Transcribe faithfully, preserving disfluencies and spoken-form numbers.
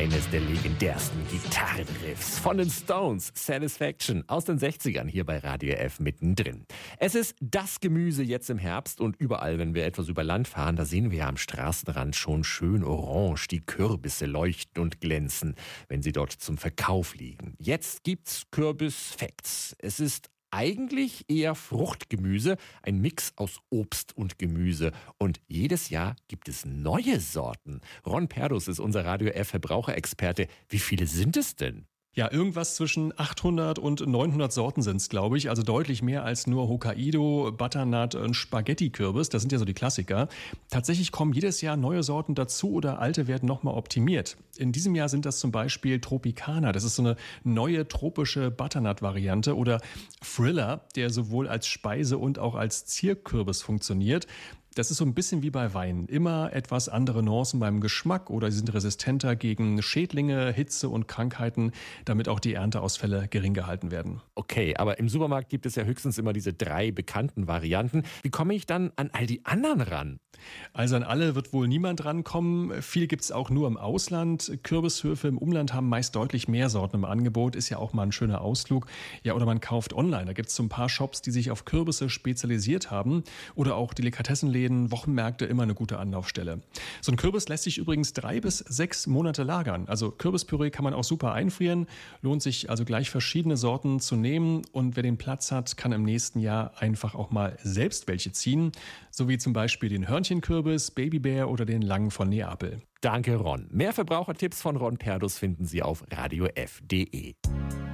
eines der legendärsten Gitarrenriffs von den Stones, Satisfaction aus den sechzigern hier bei Radio F mittendrin. Es ist das Gemüse jetzt im Herbst und überall, wenn wir etwas über Land fahren, da sehen wir ja am Straßenrand schon schön orange die Kürbisse leuchten und glänzen, wenn sie dort zum Verkauf liegen. Jetzt gibt's Kürbis-Facts. Es ist eigentlich eher Fruchtgemüse, ein Mix aus Obst und Gemüse. Und jedes Jahr gibt es neue Sorten. Ron Perdus ist unser Radio F-Verbraucherexperte. Wie viele sind es denn? Ja, irgendwas zwischen achthundert und neunhundert Sorten sind's, glaube ich. Also deutlich mehr als nur Hokkaido, Butternut und Spaghetti-Kürbis. Das sind ja so die Klassiker. Tatsächlich kommen jedes Jahr neue Sorten dazu oder alte werden nochmal optimiert. In diesem Jahr sind das zum Beispiel Tropicana. Das ist so eine neue tropische Butternut-Variante. Oder Thriller, der sowohl als Speise und auch als Zierkürbis funktioniert. Das ist so ein bisschen wie bei Wein. Immer etwas andere Nuancen beim Geschmack oder sie sind resistenter gegen Schädlinge, Hitze und Krankheiten, damit auch die Ernteausfälle gering gehalten werden. Okay, aber im Supermarkt gibt es ja höchstens immer diese drei bekannten Varianten. Wie komme ich dann an all die anderen ran? Also an alle wird wohl niemand rankommen. Viel gibt es auch nur im Ausland. Kürbishöfe im Umland haben meist deutlich mehr Sorten im Angebot. Ist ja auch mal ein schöner Ausflug. Ja, oder man kauft online. Da gibt es so ein paar Shops, die sich auf Kürbisse spezialisiert haben. Oder auch Delikatessenläden, Wochenmärkte, immer eine gute Anlaufstelle. So ein Kürbis lässt sich übrigens drei bis sechs Monate lagern. Also Kürbispüree kann man auch super einfrieren. Lohnt sich also gleich verschiedene Sorten zu nehmen. Und wer den Platz hat, kann im nächsten Jahr einfach auch mal selbst welche ziehen. So wie zum Beispiel den Hörnchenkürbis, Babybär oder den Lang von Neapel. Danke, Ron. Mehr Verbrauchertipps von Ron Perdus finden Sie auf radio f punkt de.